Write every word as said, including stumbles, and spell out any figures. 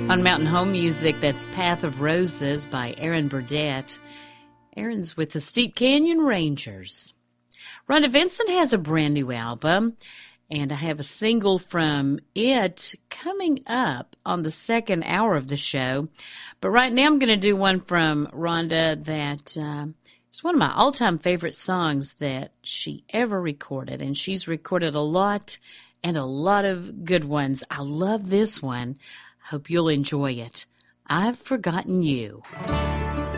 On Mountain Home Music, that's Path of Roses by Aaron Burdett. Aaron's with the Steep Canyon Rangers. Rhonda Vincent has a brand new album, and I have a single from it coming up on the second hour of the show. But right now I'm going to do one from Rhonda that uh, is one of my all-time favorite songs that she ever recorded, and she's recorded a lot and a lot of good ones. I love this one. Hope you'll enjoy it. I've Forgotten You.